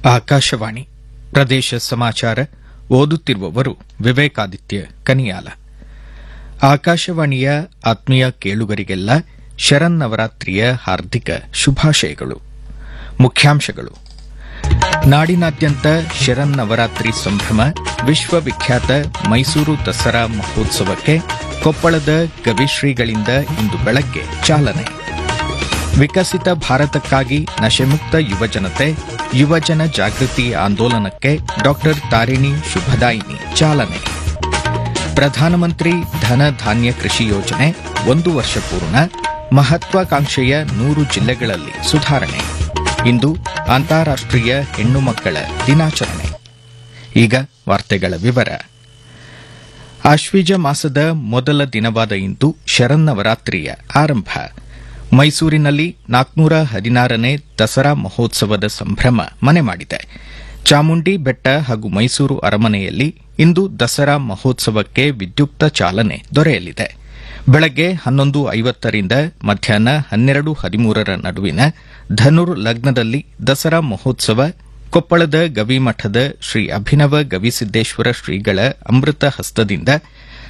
ಆಕಾಶವಾಣಿ ಪ್ರದೇಶ ಸಮಾಚಾರ ಓದುತ್ತಿರುವವರು ವಿವೇಕಾದಿತ್ಯ ಕನಿಯಾಲ. ಆಕಾಶವಾಣಿಯ ಆತ್ಮೀಯ ಕೇಳುಗರಿಗೆಲ್ಲ ಶರನ್ನವರಾತ್ರಿಯ ಹಾರ್ದಿಕ ಶುಭಾಶಯಗಳು. ಮುಖ್ಯಾಂಶಗಳು: ನಾಡಿನಾದ್ಯಂತ ಶರನ್ನವರಾತ್ರಿ ಸಂಭ್ರಮ. ವಿಶ್ವವಿಖ್ಯಾತ ಮೈಸೂರು ದಸರಾ ಮಹೋತ್ಸವಕ್ಕೆ ಕೊಪ್ಪಳದ ಗವಿಶ್ರೀಗಳಿಂದ ಇಂದು ಬೆಳಗ್ಗೆ ಚಾಲನೆ. ವಿಕಸಿತ ಭಾರತಕ್ಕಾಗಿ ನಶೆಮುಕ್ತ ಯುವಜನತೆ, ಯುವಜನ ಜಾಗೃತಿ ಆಂದೋಲನಕ್ಕೆ ಡಾ ತಾರಿಣಿ ಶುಭದಾಯಿನಿ ಚಾಲನೆ. ಪ್ರಧಾನಮಂತ್ರಿ ಧನ ಧಾನ್ಯ ಕೃಷಿ ಯೋಜನೆ 1 ವರ್ಷ ಪೂರ್ಣ. ಮಹತ್ವಾಕಾಂಕ್ಷೆಯ 100 ಜಿಲ್ಲೆಗಳಲ್ಲಿ ಸುಧಾರಣೆ. ಇಂದು ಅಂತಾರಾಷ್ಟೀಯ ಹೆಣ್ಣು ಮಕ್ಕಳ ದಿನಾಚರಣೆ. ಈಗ ವಾರ್ತೆಗಳ ವಿವರ. ಆಶ್ವೀಜ ಮಾಸದ ಮೊದಲ ದಿನವಾದ ಇಂದು ಶರನ್ನವರಾತ್ರಿಯ ಆರಂಭ. ಮೈಸೂರಿನಲ್ಲಿ 416ನೇ ದಸರಾ ಮಹೋತ್ಸವದ ಸಂಭ್ರಮ ಮನೆ ಮಾಡಿದೆ. ಚಾಮುಂಡಿ ಬೆಟ್ಟ ಹಾಗೂ ಮೈಸೂರು ಅರಮನೆಯಲ್ಲಿ ಇಂದು ದಸರಾ ಮಹೋತ್ಸವಕ್ಕೆ ವಿದ್ಯುಕ್ತ ಚಾಲನೆ ದೊರೆಯಲಿದೆ. ಬೆಳಗ್ಗೆ 11:50ರಿಂದ ಮಧ್ಯಾಹ್ನ 12:13 ನಡುವಿನ ಧನುರ್ ಲಗ್ನದಲ್ಲಿ ದಸರಾ ಮಹೋತ್ಸವ ಕೊಪ್ಪಳದ ಗವಿಮಠದ ಶ್ರೀ ಅಭಿನವ ಗವಿಸಿದ್ದೇಶ್ವರ ಶ್ರೀಗಳ ಅಮೃತ ಹಸ್ತದಿಂದ